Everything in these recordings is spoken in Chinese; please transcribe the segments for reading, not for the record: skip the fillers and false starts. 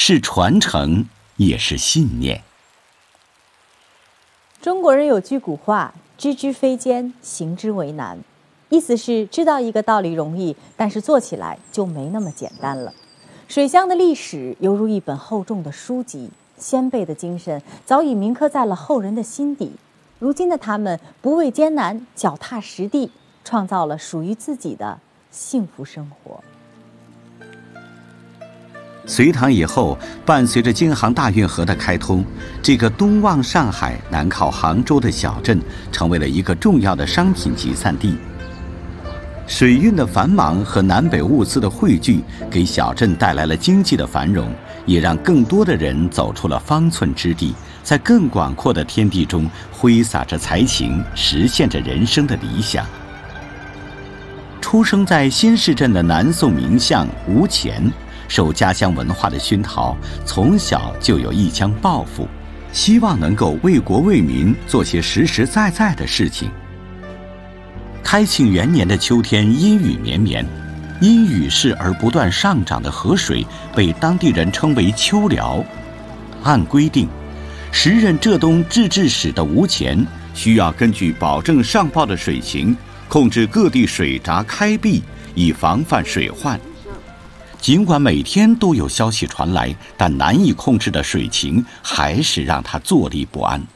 是传承，也是信念。 中国人有句古话，知之非艰，行之为难，意思是知道一个道理容易，但是做起来就没那么简单了。水乡的历史犹如一本厚重的书籍，先辈的精神早已铭刻在了后人的心底。如今的他们不畏艰难，脚踏实地，创造了属于自己的幸福生活。 隋唐以后，伴随着京杭大运河的开通，这个东望上海、南靠杭州的小镇成为了一个重要的商品集散地。水运的繁忙和南北物资的汇聚，给小镇带来了经济的繁荣，也让更多的人走出了方寸之地，在更广阔的天地中挥洒着才情，实现着人生的理想。出生在新市镇的南宋名相吴乾，受家乡文化的熏陶，从小就有一腔抱负，希望能够为国为民做些实实在在的事情。开庆元年的秋天，阴雨绵绵，因雨势而不断上涨的河水被当地人称为秋辽。按规定，时任浙东制置使的吴乾需要根据保证上报的水情，控制各地水闸开闭，以防范水患。尽管每天都有消息传来，但难以控制的水情还是让他坐立不安。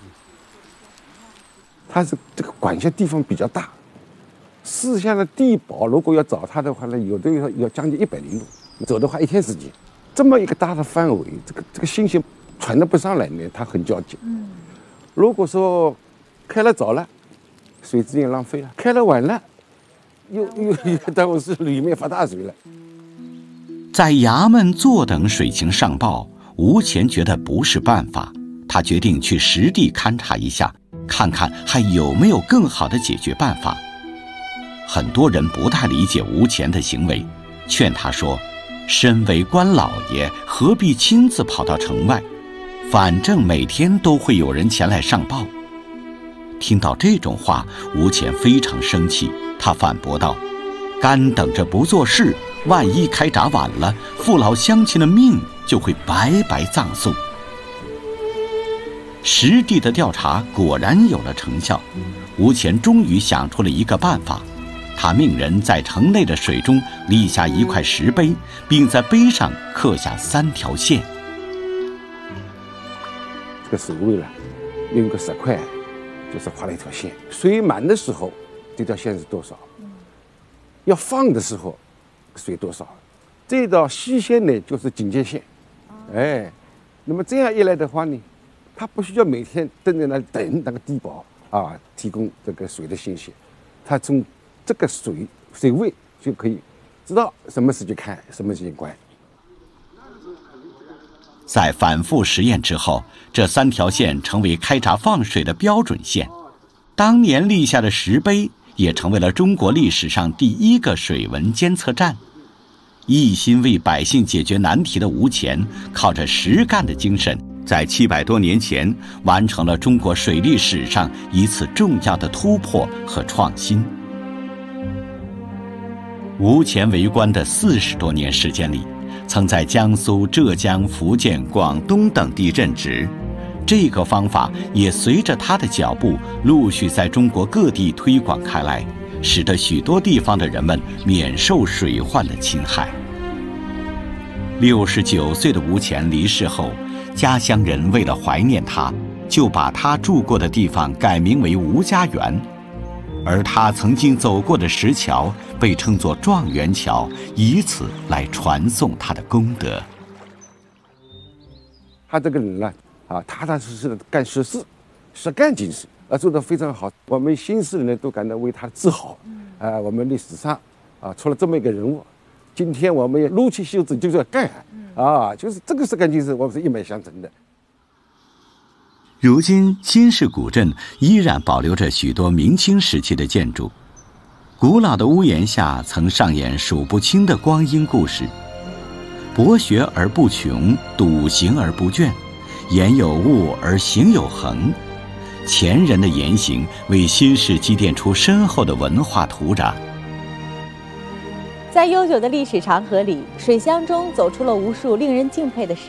他是这个管辖地方比较大，四乡的地保如果要找他的话呢，有的要将近100里路，走的话1天时间。这么一个大的范围，这个信息传得不上来呢，他很焦急。如果说开了早了，水资源浪费了；开了晚了，又耽误是里面发大水了。 在衙门坐等水情上报，吴乾觉得不是办法，他决定去实地勘察一下，看看还有没有更好的解决办法。很多人不太理解吴乾的行为，劝他说：身为官老爷，何必亲自跑到城外？反正每天都会有人前来上报。听到这种话，吴乾非常生气，他反驳道：干等着不做事，万一开闸晚了，父老乡亲的命就会白白葬送。实地的调查果然有了成效，吴乾终于想出了一个办法。他命人在城内的水中立下一块石碑，并在碑上刻下3条线。 这个水位了，用个石块，就是画了一条线。水满的时候，这条线是多少？要放的时候，水多少？这道细线呢，就是警戒线。那么这样一来的话呢，他不需要每天蹲在那里等那个地保提供这个水的信息，他从这个水位就可以知道什么时间开，什么时间关。 在反复实验之后，这3条线成为开闸放水的标准线。当年立下的石碑也成为了中国历史上第1个水文监测站。一心为百姓解决难题的吴乾，靠着实干的精神，在700多年前完成了中国水利史上一次重要的突破和创新。吴乾为官的40多年时间里，曾在江苏、浙江、福建、广东等地任职。这个方法也随着他的脚步陆续在中国各地推广开来，使得许多地方的人们免受水患的侵害。69岁的吴乾离世后，家乡人为了怀念他，就把他住过的地方改名为吴家园，而他曾经走过的石桥被称作状元桥，以此来传颂他的功德。 他这个人呢，踏踏实实的干实事，实干精神做得非常好。我们新市人呢都感到为他自豪。我们历史上出了这么一个人物，今天我们撸起袖子就是要干就是这个实干精神，我们是一脉相承的。 如今新市古镇依然保留着许多明清时期的建筑，古老的屋檐下曾上演数不清的光阴故事。博学而不穷，笃行而不倦，言有物而行有恒。前人的言行为新市积淀出深厚的文化土壤。 在悠久的历史长河里，水乡中走出了无数令人敬佩的